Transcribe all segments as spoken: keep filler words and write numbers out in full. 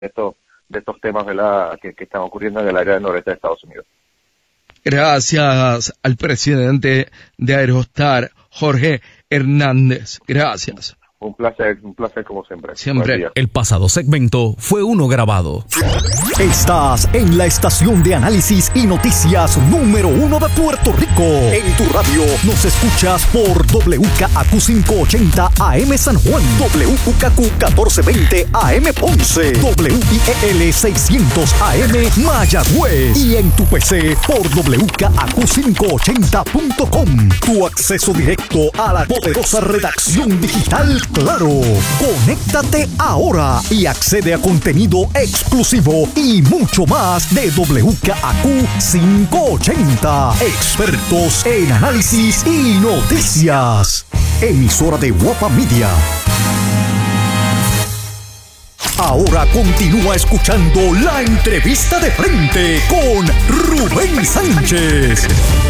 estos, de estos temas, ¿verdad?, que, que están ocurriendo en el área del noreste de Estados Unidos. Gracias al presidente de Aerostar, Jorge Hernández. Gracias. Un placer, un placer como siempre. Siempre. El pasado segmento fue uno grabado. Estás en la estación de análisis y noticias número uno de Puerto Rico. En tu radio nos escuchas por W K A Q quinientos ochenta A M San Juan, W K A Q catorce veinte A M Ponce, W I E L seiscientos A M Mayagüez y en tu P C por W K A Q quinientos ochenta punto com. Tu acceso directo a la poderosa redacción digital Claro. Conéctate ahora y accede a contenido exclusivo y mucho más de W K A Q quinientos ochenta. Expertos en análisis y noticias. Emisora de Guapa Media. Ahora continúa escuchando la entrevista de frente con Rubén Sánchez.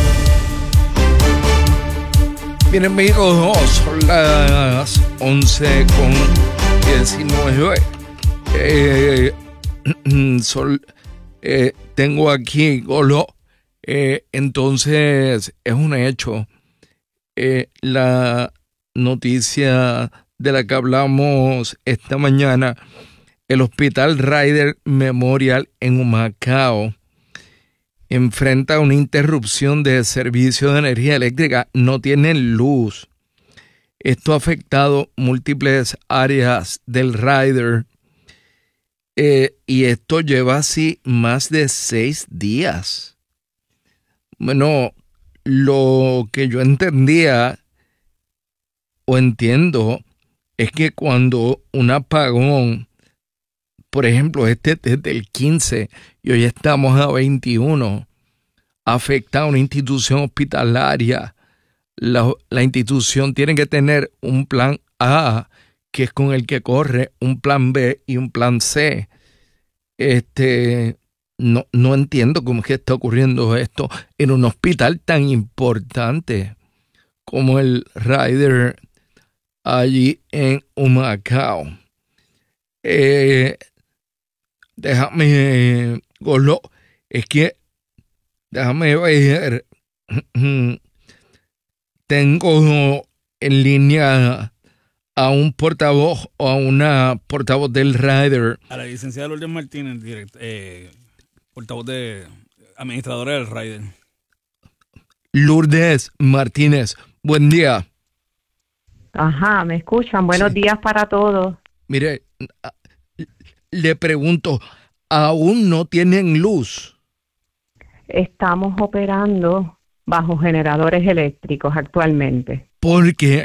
Bien, amigos, son las once con diecinueve. Eh, sol, eh, tengo aquí Golo. Eh, entonces, es un hecho. Eh, la noticia de la que hablamos esta mañana, el Hospital Ryder Memorial en Humacao enfrenta una interrupción de servicio de energía eléctrica. No tienen luz. Esto ha afectado múltiples áreas del Ryder. Eh, y esto lleva así más de seis días. Bueno, lo que yo entendía o entiendo es que cuando un apagón, por ejemplo, este desde el quince y hoy estamos a veintiuno, afecta a una institución hospitalaria. La, la institución tiene que tener un plan A, que es con el que corre, un plan B y un plan C. Este, no, no entiendo cómo es que está ocurriendo esto en un hospital tan importante como el Ryder allí en Humacao. Eh, déjame, Golo, es que déjame ver, tengo en línea a un portavoz o a una portavoz del Ryder. A la licenciada Lourdes Martínez, direct, eh, portavoz de administradora del Ryder. Lourdes Martínez, buen día. Ajá, me escuchan. Buenos Sí. días para todos. Mire, le pregunto, ¿aún no tienen luz? Estamos operando bajo generadores eléctricos actualmente. ¿Por qué?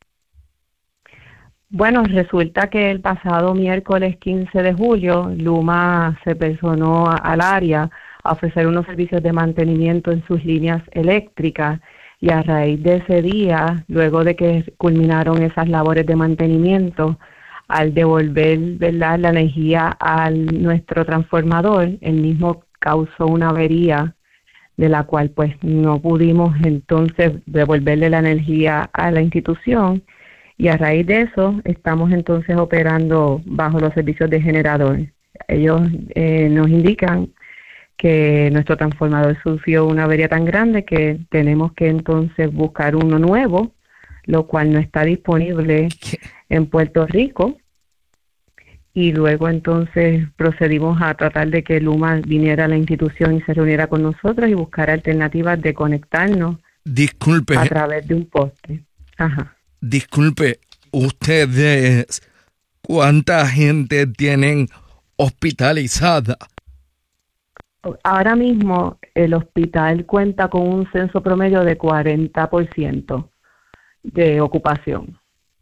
Bueno, resulta que el pasado miércoles quince de julio, Luma se personó a- al área a ofrecer unos servicios de mantenimiento en sus líneas eléctricas y a raíz de ese día, luego de que culminaron esas labores de mantenimiento, al devolver, ¿verdad?, la energía a nuestro transformador, el mismo causó una avería de la cual pues no pudimos entonces devolverle la energía a la institución y a raíz de eso estamos entonces operando bajo los servicios de generador. Ellos eh, nos indican que nuestro transformador sufrió una avería tan grande que tenemos que entonces buscar uno nuevo, lo cual no está disponible en Puerto Rico. Y luego entonces procedimos a tratar de que Luma viniera a la institución y se reuniera con nosotros y buscar alternativas de conectarnos Disculpe, a través de un poste. Ajá. disculpe, ustedes, ¿cuánta gente tienen hospitalizada? Ahora mismo el hospital cuenta con un censo promedio de cuarenta por ciento de ocupación.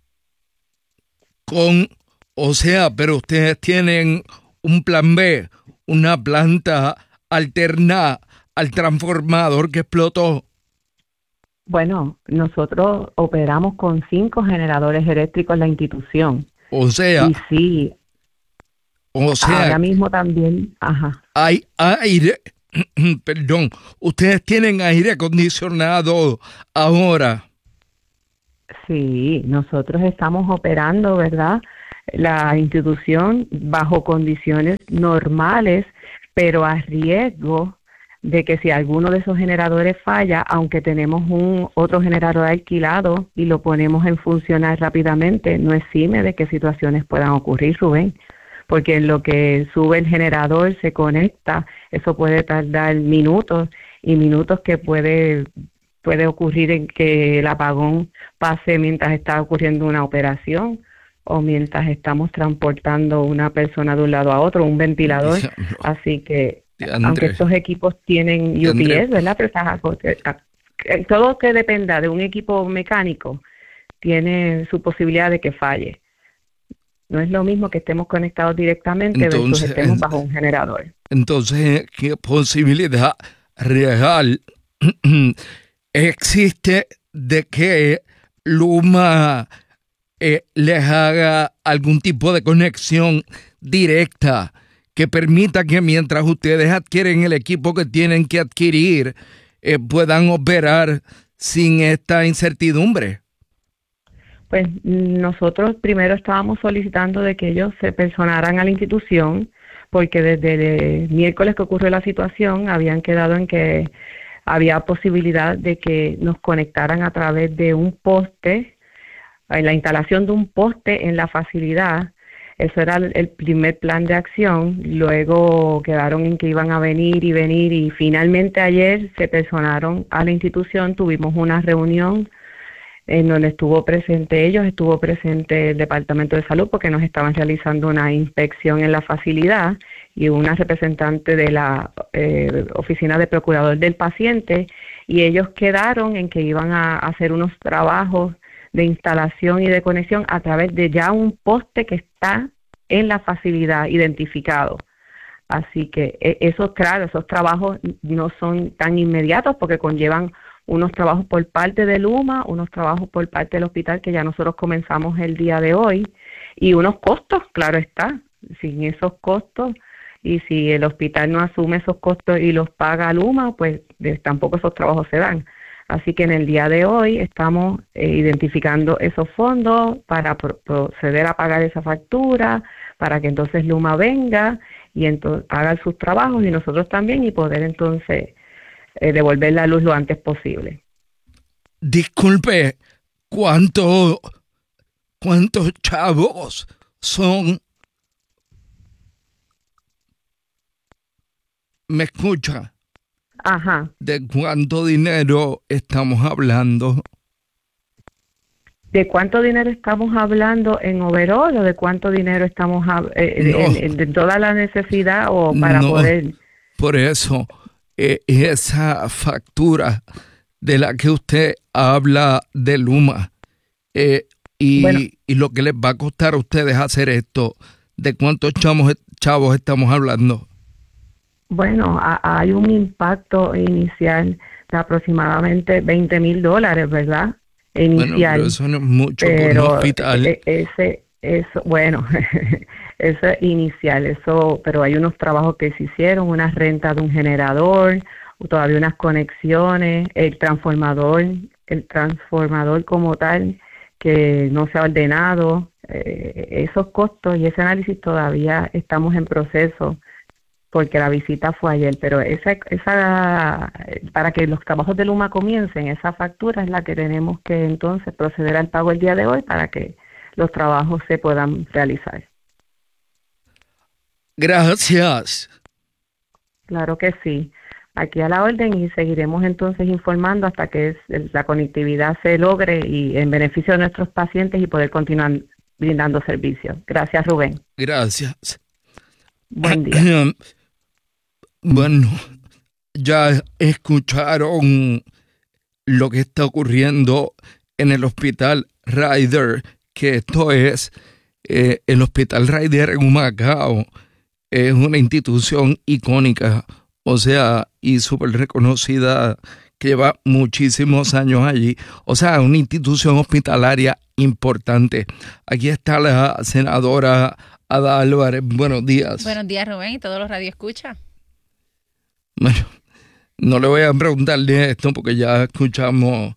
Con, o sea, pero ustedes tienen un plan B, una planta alterna al transformador que explotó. Bueno, nosotros operamos con cinco generadores eléctricos en la institución. O sea, Y sí, o sea, ahora mismo también, ajá. hay aire, perdón, ustedes tienen aire acondicionado ahora. Sí, nosotros estamos operando, ¿verdad? la institución bajo condiciones normales, pero a riesgo de que si alguno de esos generadores falla, aunque tenemos un otro generador alquilado y lo ponemos en funcionar rápidamente, no exime de que situaciones puedan ocurrir, Rubén, porque en lo que sube el generador, se conecta, eso puede tardar minutos y minutos que puede puede ocurrir en que el apagón pase mientras está ocurriendo una operación o mientras estamos transportando una persona de un lado a otro, un ventilador. Así que, André, aunque estos equipos tienen U P S, ¿verdad? Pero todo que dependa de un equipo mecánico tiene su posibilidad de que falle. No es lo mismo que estemos conectados directamente entonces, versus estemos bajo un generador. Entonces, ¿qué posibilidad real existe de que Luma eh, les haga algún tipo de conexión directa que permita que mientras ustedes adquieren el equipo que tienen que adquirir, eh, puedan operar sin esta incertidumbre? Pues nosotros primero estábamos solicitando de que ellos se personaran a la institución, porque desde el miércoles que ocurrió la situación habían quedado en que había posibilidad de que nos conectaran a través de un poste, en la instalación de un poste en la facilidad. Eso era el primer plan de acción. Luego quedaron en que iban a venir y venir y finalmente ayer se personaron a la institución. Tuvimos una reunión en donde estuvo presente ellos, estuvo presente el Departamento de Salud porque nos estaban realizando una inspección en la facilidad y una representante de la eh, Oficina de Procurador del Paciente, y ellos quedaron en que iban a hacer unos trabajos de instalación y de conexión a través de ya un poste que está en la facilidad identificado. Así que esos, claro, esos trabajos no son tan inmediatos porque conllevan unos trabajos por parte de Luma, unos trabajos por parte del hospital que ya nosotros comenzamos el día de hoy, y unos costos, claro está. Sin esos costos, y si el hospital no asume esos costos y los paga Luma, pues de, tampoco esos trabajos se dan. Así que en el día de hoy estamos eh, identificando esos fondos para pro- proceder a pagar esa factura, para que entonces Luma venga y entonces haga sus trabajos y nosotros también, y poder entonces eh, devolver la luz lo antes posible. Disculpe, ¿cuánto, cuántos chavos son? ¿Me escucha? Ajá. ¿De cuánto dinero estamos hablando? ¿De cuánto dinero estamos hablando en overall o de cuánto dinero estamos eh, no, en, en, de toda la necesidad o para no, poder? Por eso, eh, esa factura de la que usted habla de Luma eh, y, bueno, y lo que les va a costar a ustedes hacer esto, ¿de cuántos chavos, chavos estamos hablando? Bueno, a, hay un impacto inicial de aproximadamente veinte mil dólares, ¿verdad? Inicial. Bueno, pero eso no es mucho pero por un hospital. Ese, eso, bueno, eso es inicial, eso, pero hay unos trabajos que se hicieron, una renta de un generador, todavía unas conexiones, el transformador, el transformador como tal, que no se ha ordenado, eh, esos costos y ese análisis todavía estamos en proceso, porque la visita fue ayer, pero esa, esa para que los trabajos de Luma comiencen, esa factura es la que tenemos que entonces proceder al pago el día de hoy para que los trabajos se puedan realizar. Gracias. Claro que sí. Aquí a la orden y seguiremos entonces informando hasta que la conectividad se logre y en beneficio de nuestros pacientes y poder continuar brindando servicios. Gracias, Rubén. Gracias. Buen día. Bueno, ya escucharon lo que está ocurriendo en el Hospital Ryder, que esto es eh, el Hospital Ryder en Humacao. Es una institución icónica, o sea, y súper reconocida, que lleva muchísimos años allí. O sea, una institución hospitalaria importante. Aquí está la senadora Ada Álvarez. Buenos días. Buenos días, Rubén, y todos los radioescuchas. Bueno, no le voy a preguntarle esto porque ya escuchamos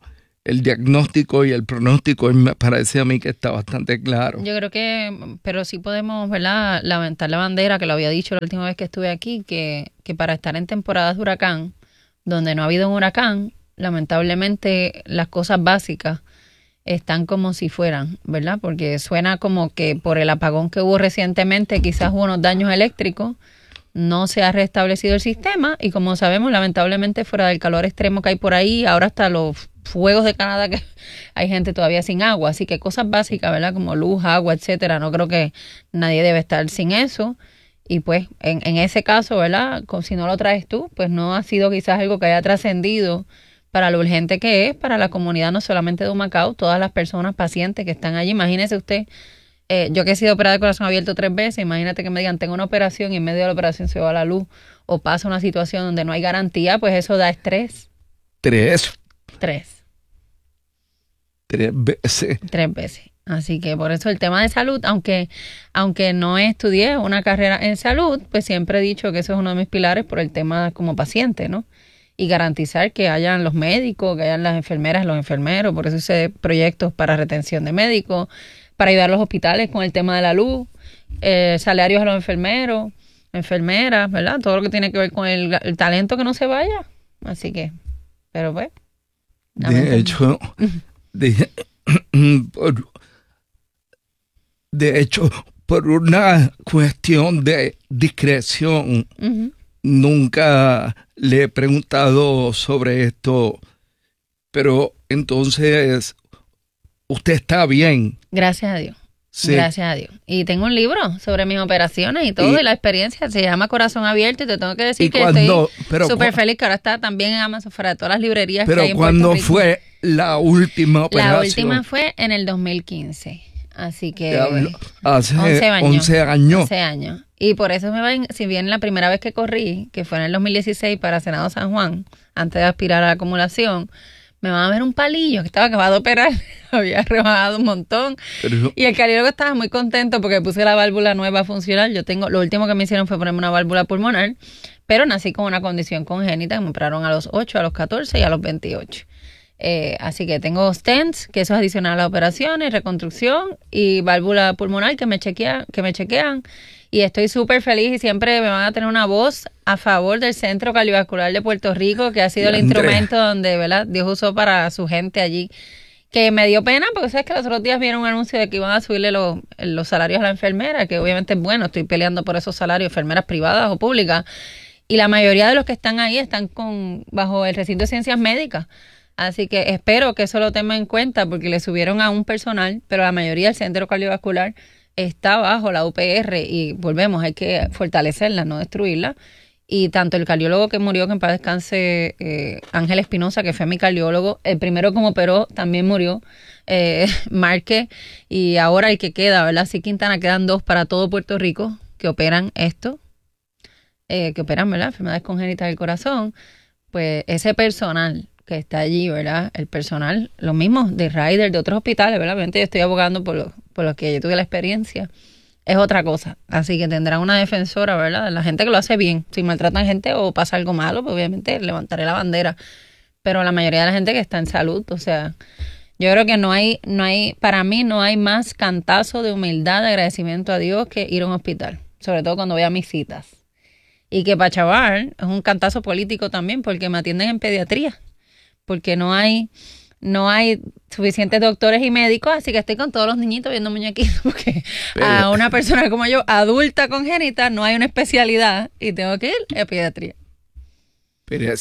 el diagnóstico y el pronóstico me parece a mí que está bastante claro. Yo creo que, pero sí podemos, ¿verdad?, lamentar la bandera, que lo había dicho la última vez que estuve aquí, que, que para estar en temporadas de huracán, donde no ha habido un huracán, lamentablemente las cosas básicas están como si fueran, ¿verdad? Porque suena como que por el apagón que hubo recientemente, quizás hubo unos daños eléctricos, no se ha restablecido el sistema y como sabemos, lamentablemente fuera del calor extremo que hay por ahí, ahora hasta los fuegos de Canadá que hay gente todavía sin agua, así que cosas básicas, ¿verdad? Como luz, agua, etcétera, no creo que nadie debe estar sin eso y pues en, en ese caso, ¿verdad? Si no lo traes tú, pues no ha sido quizás algo que haya trascendido para lo urgente que es para la comunidad, no solamente de Humacao, todas las personas pacientes que están allí. Imagínese usted, eh, yo que he sido operada de corazón abierto tres veces, imagínate que me digan, tengo una operación y en medio de la operación se va la luz o pasa una situación donde no hay garantía, pues eso da estrés. Tres. Tres. Tres veces. Tres veces. Así que por eso el tema de salud, aunque aunque no estudié una carrera en salud, pues siempre he dicho que eso es uno de mis pilares por el tema como paciente, ¿no? Y garantizar que hayan los médicos, que hayan las enfermeras, los enfermeros, por eso hice proyectos para retención de médicos, para ayudar a los hospitales con el tema de la luz, eh, salarios a los enfermeros, enfermeras, ¿verdad? Todo lo que tiene que ver con el, el talento que no se vaya. Así que, pero pues. De hecho, de, por, de hecho, por una cuestión de discreción, uh-huh. Nunca le he preguntado sobre esto, pero entonces usted está bien. Gracias a Dios. Sí. Gracias a Dios. Y tengo un libro sobre mis operaciones y todo, y, y la experiencia. Se llama Corazón Abierto y te tengo que decir que cuando, estoy súper feliz que ahora está también en Amazon, fuera de todas las librerías pero que hay en ¿cuándo Puerto Rico? Fue la última operación? La última fue en el dos mil quince. Así que hace once años. once años. once años. Y por eso me va, si bien la primera vez que corrí, que fue en el dos mil dieciséis para Senado San Juan, antes de aspirar a la acumulación, me van a ver un palillo que estaba acabado de operar, había rebajado un montón. Pero, y el cardiólogo estaba muy contento porque puse la válvula nueva a funcionar. Yo tengo, lo último que me hicieron fue ponerme una válvula pulmonar, pero nací con una condición congénita que me operaron a los ocho, a los catorce y a los veintiocho. Eh, así que tengo stents, que eso es adicional a las operaciones, reconstrucción y válvula pulmonar que me chequean, que me chequean. Y estoy súper feliz y siempre me van a tener una voz a favor del Centro Cardiovascular de Puerto Rico, que ha sido el instrumento donde, ¿verdad?, Dios usó para su gente allí. Que me dio pena porque sabes que los otros días vieron un anuncio de que iban a subirle los, los salarios a la enfermera, que obviamente es bueno, estoy peleando por esos salarios, enfermeras privadas o públicas. Y la mayoría de los que están ahí están con bajo el recinto de ciencias médicas. Así que espero que eso lo tengan en cuenta porque le subieron a un personal, pero la mayoría del Centro Cardiovascular está bajo la U P R y volvemos, hay que fortalecerla, no destruirla. Y tanto el cardiólogo que murió, que en paz descanse, eh, Ángel Espinosa, que fue mi cardiólogo, el primero como operó también murió, eh, Márquez, y ahora el que queda, ¿verdad? Sí, Quintana, quedan dos para todo Puerto Rico que operan esto, eh, que operan, ¿verdad?, enfermedades congénitas del corazón. Pues ese personal que está allí, ¿verdad?, el personal, lo mismo de Ryder, de otros hospitales, ¿verdad? Obviamente yo estoy abogando por lo, por lo que yo tuve la experiencia, es otra cosa. Así que tendrán una defensora, ¿verdad?, la gente que lo hace bien. Si maltratan gente o pasa algo malo, pues obviamente levantaré la bandera. Pero la mayoría de la gente que está en salud, o sea, yo creo que no hay, no hay, para mí no hay más cantazo de humildad, de agradecimiento a Dios que ir a un hospital, sobre todo cuando voy a mis citas. Y que para Chaval es un cantazo político también, porque me atienden en pediatría, porque no hay no hay suficientes doctores y médicos, así que estoy con todos los niñitos viendo muñequitos, porque pero, a una persona como yo, adulta congénita, no hay una especialidad y tengo que ir a pediatría. Pero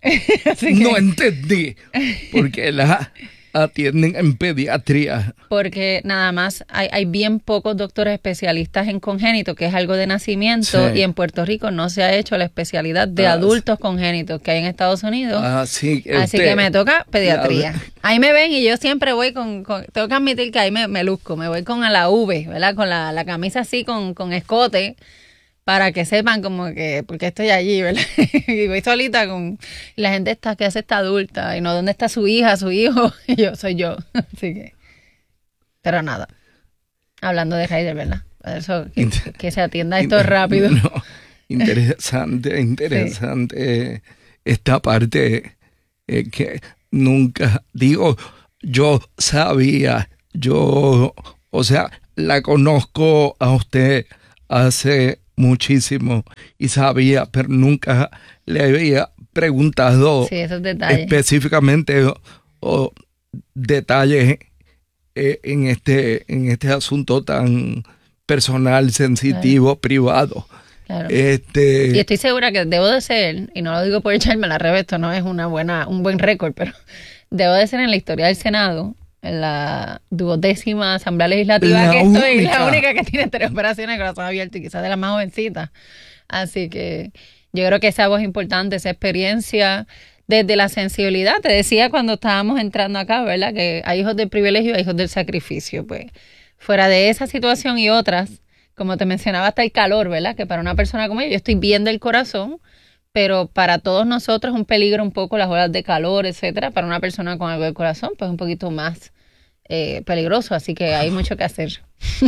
no entendí, porque la atienden en pediatría. Porque nada más hay, hay bien pocos doctores especialistas en congénitos, que es algo de nacimiento, sí. Y en Puerto Rico no se ha hecho la especialidad de ah, adultos congénitos que hay en Estados Unidos. Ah, sí, así usted, que me toca pediatría. La, ahí me ven y yo siempre voy con, con tengo que admitir que ahí me, me luzco, me voy con la V, ¿verdad? Con la, la camisa así con, con escote, para que sepan como que, porque estoy allí, ¿verdad? Y voy solita con, y la gente está, ¿qué hace esta adulta? Y no, ¿dónde está su hija, su hijo? Y yo, soy yo. Así que, pero nada. Hablando de Ryder, ¿verdad? Eso, que, Inter- que se atienda esto Inter- rápido. No, interesante, interesante. Sí. Esta parte, eh, que nunca, digo, yo sabía, yo, o sea, la conozco a usted hace muchísimo y sabía, pero nunca le había preguntado sí, esos detalles. específicamente o, o detalles eh, en este en este asunto tan personal, sensitivo, claro. privado. Claro. Este, y estoy segura que debo de ser, y no lo digo por echarme la revés, esto no es una buena, un buen récord, pero debo de ser en la historia del Senado, en la duodécima Asamblea Legislativa la que única. estoy, la única que tiene tres operaciones de corazón abierto y quizás de las más jovencitas. Así que yo creo que esa voz es importante, esa experiencia, desde la sensibilidad. Te decía cuando estábamos entrando acá, ¿verdad? Que hay hijos del privilegio y hay hijos del sacrificio. Pues fuera de esa situación y otras, como te mencionaba, hasta el calor, ¿verdad? Que para una persona como yo, yo estoy bien del corazón, pero para todos nosotros es un peligro un poco las olas de calor, etcétera. Para una persona con algo del corazón, pues un poquito más eh, peligroso. Así que hay mucho que hacer.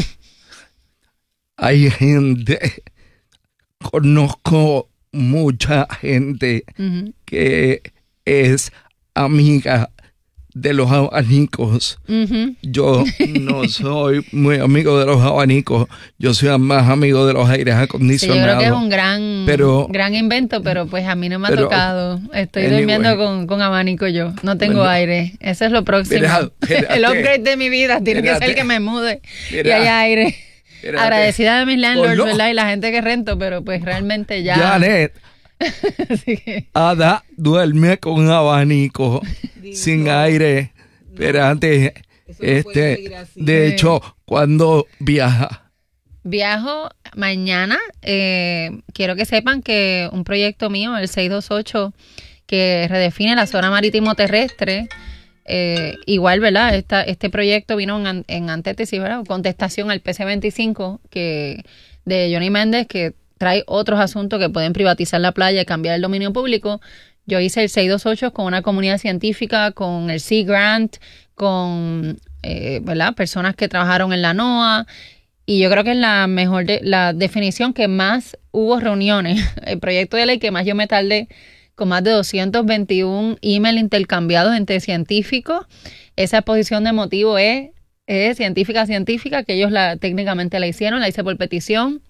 Hay gente, conozco mucha gente uh-huh. que es amiga de los abanicos. Uh-huh. Yo no soy muy amigo de los abanicos, yo soy más amigo de los aires acondicionados. Sí, yo creo que es un gran, pero, gran invento, pero pues a mí no me ha pero, tocado. Estoy anyway, durmiendo con, con abanico yo, no tengo bueno, aire. Eso es lo próximo. Mira, el upgrade de mi vida tiene mírate, que ser que me mude mira, y haya aire. Mírate. Agradecida de mis landlords, lo, ¿verdad? Y la gente que rento, pero pues realmente ya... Janet, que... Ada duerme con un abanico sin aire. No, pero antes, este, de hecho, ¿cuándo viaja? Viajo mañana. Eh, quiero que sepan que un proyecto mío, el seiscientos veintiocho, que redefine la zona marítimo terrestre, eh, igual, ¿verdad? Esta, este proyecto vino en, en antítesis, ¿verdad? Contestación al P C veinticinco que, de Johnny Méndez, que trae otros asuntos que pueden privatizar la playa y cambiar el dominio público. Yo hice el seiscientos veintiocho con una comunidad científica, con el Sea Grant, con eh, ¿verdad? personas que trabajaron en la NOAA, y yo creo que es la mejor, de, la definición que más hubo reuniones, el proyecto de ley que más yo me tardé, con más de doscientos veintiuno emails intercambiados entre científicos. Esa exposición de motivo es, es científica científica, que ellos la técnicamente la hicieron, la hice por petición.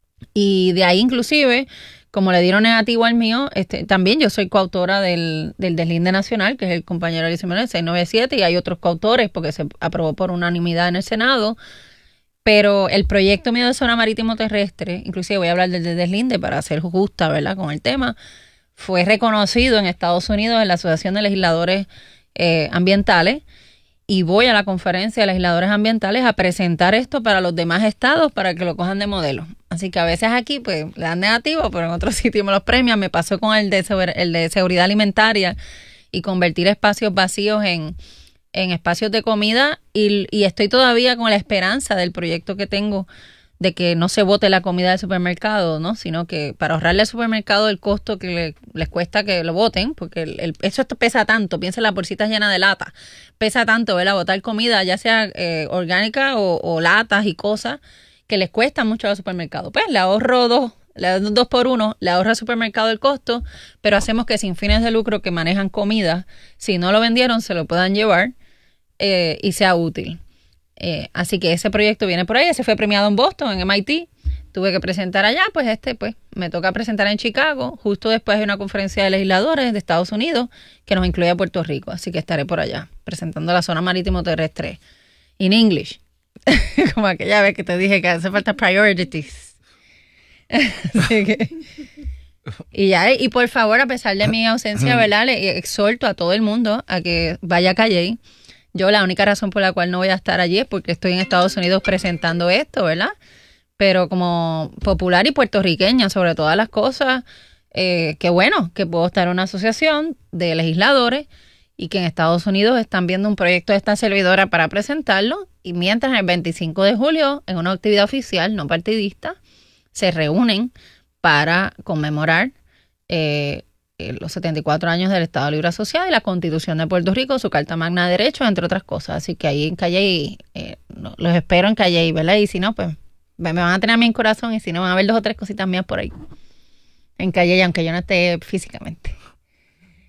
Y de ahí inclusive, como le dieron negativo al mío, este, también yo soy coautora del, del deslinde nacional, que es el compañero Alicia Manuel seiscientos noventa y siete, y hay otros coautores porque se aprobó por unanimidad en el Senado. Pero el proyecto mío de zona marítimo terrestre, inclusive voy a hablar del de deslinde para ser justa, ¿verdad?, con el tema, fue reconocido en Estados Unidos en la Asociación de Legisladores eh, Ambientales. Y voy a la conferencia de legisladores ambientales a presentar esto para los demás estados para que lo cojan de modelo. Así que a veces aquí pues le dan negativo, pero en otros sitios me los premian. Me pasó con el de, el de seguridad alimentaria y convertir espacios vacíos en, en espacios de comida. Y, y estoy todavía con la esperanza del proyecto que tengo de que no se bote la comida del supermercado, ¿no? Sino que para ahorrarle al supermercado el costo que le, les cuesta que lo boten, porque el, el, eso pesa tanto, piensa en las bolsitas llenas de lata, pesa tanto, ¿verdad? Botar comida, ya sea eh, orgánica o, o latas y cosas, que les cuesta mucho al supermercado. Pues le ahorro dos, le doy dos por uno, le ahorro al supermercado el costo, pero hacemos que sin fines de lucro que manejan comida, si no lo vendieron, se lo puedan llevar eh, y sea útil. Eh, así que ese proyecto viene por ahí. Ese fue premiado en Boston, en M I T. Tuve que presentar allá, pues este pues me toca presentar en Chicago. Justo después hay una conferencia de legisladores de Estados Unidos que nos incluye a Puerto Rico. Así que estaré por allá presentando la zona marítimo terrestre in English. Como aquella vez que te dije que hace falta priorities. Así que... Y ya, y por favor, a pesar de mi ausencia, ¿verdad?, le exhorto a todo el mundo a que vaya a Calley. Yo la única razón por la cual no voy a estar allí es porque estoy en Estados Unidos presentando esto, ¿verdad? Pero como popular y puertorriqueña sobre todas las cosas, eh, qué bueno que puedo estar en una asociación de legisladores y que en Estados Unidos están viendo un proyecto de esta servidora para presentarlo, y mientras el veinticinco de julio, en una actividad oficial no partidista, se reúnen para conmemorar eh, los setenta y cuatro años del Estado Libre Asociado y la Constitución de Puerto Rico, su Carta Magna de Derechos, entre otras cosas. Así que ahí en Calley, eh, los espero en Calley, ¿verdad? Y si no, pues me van a tener a mí en corazón, y si no, van a ver dos o tres cositas mías por ahí en Calley, aunque yo no esté físicamente.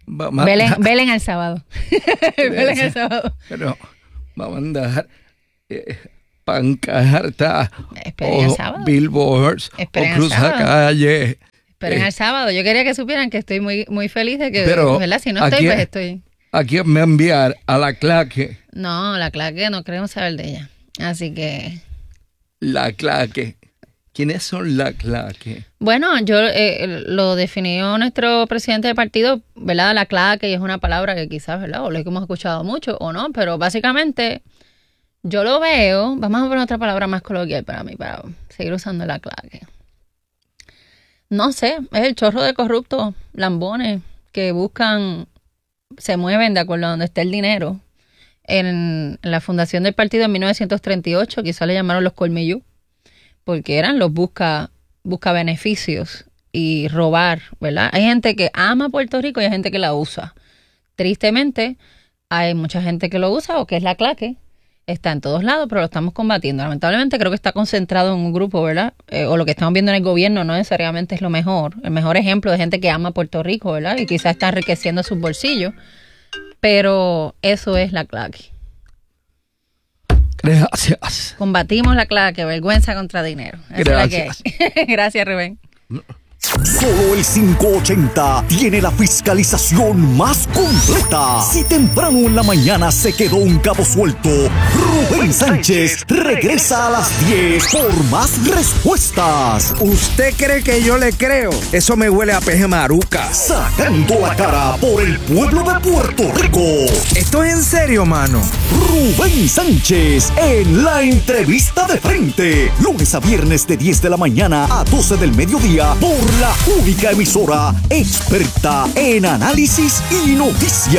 vamos Velen, a, velen el sábado. Velen el sábado. Pero vamos a andar eh, pancartas Esperen el o sábado. billboards Esperen o el sábado. cruzacalle. Esperen Eh, el sábado. Yo quería que supieran que estoy muy, muy feliz de que, Pero ¿verdad? Si no estoy, aquí- pues estoy. ¿A quién me enviar? A la claque. No, la claque no queremos saber de ella. Así que, La claque. ¿Quiénes son la claque? bueno, yo eh, lo definió nuestro presidente de partido, ¿verdad? La claque, y es una palabra que quizás, ¿verdad? O lo hemos escuchado mucho o no, pero básicamente yo lo veo, vamos a poner otra palabra más coloquial para mí, para seguir usando la claque. No sé, es el chorro de corruptos, lambones, que buscan, se mueven de acuerdo a donde está el dinero. En la fundación del partido en mil novecientos treinta y ocho, quizás le llamaron los colmillú, porque eran los busca, busca beneficios y robar, ¿verdad? Hay gente que ama Puerto Rico y hay gente que la usa. Tristemente, hay mucha gente que lo usa o que es la claque. Está en todos lados, pero lo estamos combatiendo. Lamentablemente creo que está concentrado en un grupo, ¿verdad? Eh, o lo que estamos viendo en el gobierno no necesariamente es lo mejor. El mejor ejemplo de gente que ama Puerto Rico, ¿verdad? Y quizás está enriqueciendo sus bolsillos. Pero eso es la claque. Gracias. Combatimos la claque, vergüenza contra dinero. Esa Gracias. es la que hay. Gracias, Rubén. Solo el quinientos ochenta tiene la fiscalización más completa. Si temprano en la mañana se quedó un cabo suelto, Rubén Sánchez regresa a las diez por más respuestas. ¿Usted cree que yo le creo? Eso me huele a peje maruca. Sacando la cara por el pueblo de Puerto Rico. ¿Esto es en serio, mano? Rubén Sánchez en la entrevista de frente. Lunes a viernes de diez de la mañana a doce del mediodía por la única emisora experta en análisis y noticias.